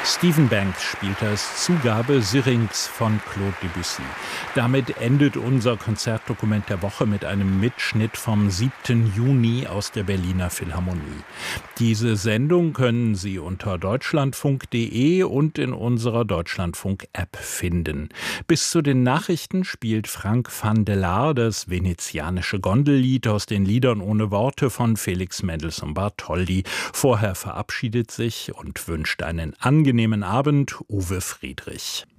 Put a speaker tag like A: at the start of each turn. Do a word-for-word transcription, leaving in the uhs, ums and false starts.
A: Stephen Banks spielt als Zugabe Syrinx von Claude Debussy. Damit endet unser Konzertdokument der Woche mit einem Mitschnitt vom siebten Juni aus der Berliner Philharmonie. Diese Sendung können Sie unter deutschlandfunk punkt de und in unserer Deutschlandfunk-App finden. Bis zu den Nachrichten spielt Frank van der Laar das venezianische Gondellied aus den Liedern ohne Worte von Felix Mendelssohn Bartholdy. Vorher verabschiedet sich und wünscht einen angenehmen Abend Uwe Friedrich.